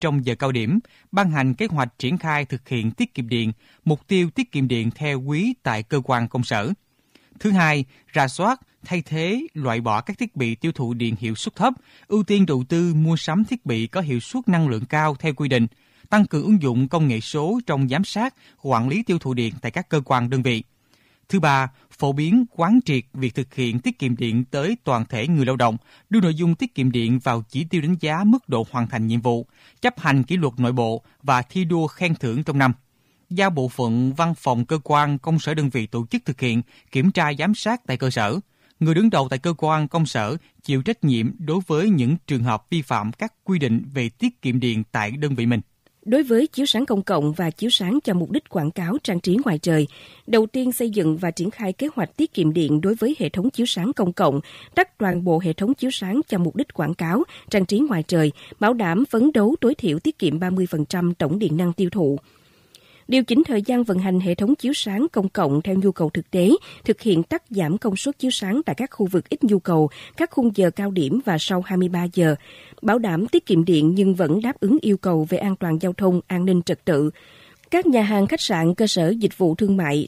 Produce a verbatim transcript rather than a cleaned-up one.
trong giờ cao điểm, ban hành kế hoạch triển khai thực hiện tiết kiệm điện, mục tiêu tiết kiệm điện theo quý tại cơ quan công sở. Thứ hai, rà soát, thay thế, loại bỏ các thiết bị tiêu thụ điện hiệu suất thấp, ưu tiên đầu tư mua sắm thiết bị có hiệu suất năng lượng cao theo quy định, tăng cường ứng dụng công nghệ số trong giám sát, quản lý tiêu thụ điện tại các cơ quan đơn vị. Thứ ba, phổ biến quán triệt việc thực hiện tiết kiệm điện tới toàn thể người lao động, đưa nội dung tiết kiệm điện vào chỉ tiêu đánh giá mức độ hoàn thành nhiệm vụ, chấp hành kỷ luật nội bộ và thi đua khen thưởng trong năm. Giao bộ phận văn phòng cơ quan, công sở đơn vị tổ chức thực hiện, kiểm tra giám sát tại cơ sở. Người đứng đầu tại cơ quan, công sở chịu trách nhiệm đối với những trường hợp vi phạm các quy định về tiết kiệm điện tại đơn vị mình. Đối với chiếu sáng công cộng và chiếu sáng cho mục đích quảng cáo trang trí ngoài trời, đầu tiên xây dựng và triển khai kế hoạch tiết kiệm điện đối với hệ thống chiếu sáng công cộng, tắt toàn bộ hệ thống chiếu sáng cho mục đích quảng cáo trang trí ngoài trời, bảo đảm phấn đấu tối thiểu tiết kiệm ba mươi phần trăm tổng điện năng tiêu thụ. Điều chỉnh thời gian vận hành hệ thống chiếu sáng công cộng theo nhu cầu thực tế, thực hiện cắt giảm công suất chiếu sáng tại các khu vực ít nhu cầu, các khung giờ cao điểm và sau hai mươi ba giờ, bảo đảm tiết kiệm điện nhưng vẫn đáp ứng yêu cầu về an toàn giao thông, an ninh trật tự. Các nhà hàng, khách sạn, cơ sở dịch vụ thương mại